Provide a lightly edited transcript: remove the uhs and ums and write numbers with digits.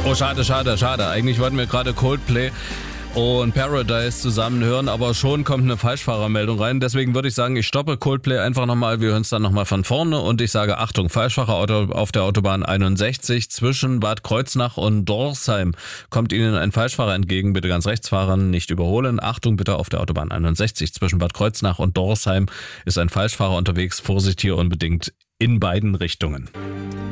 Oh, schade. Eigentlich wollten wir gerade Coldplay und Paradise zusammen hören, aber schon kommt eine Falschfahrermeldung rein. Deswegen würde ich sagen, ich stoppe Coldplay einfach nochmal. Wir hören es dann nochmal von vorne und ich sage, Achtung, Falschfahrer auf der Autobahn 61 zwischen Bad Kreuznach und Dorsheim. Kommt Ihnen ein Falschfahrer entgegen, bitte ganz rechts fahren, nicht überholen. Achtung bitte, auf der Autobahn 61 zwischen Bad Kreuznach und Dorsheim ist ein Falschfahrer unterwegs. Vorsicht hier unbedingt in beiden Richtungen.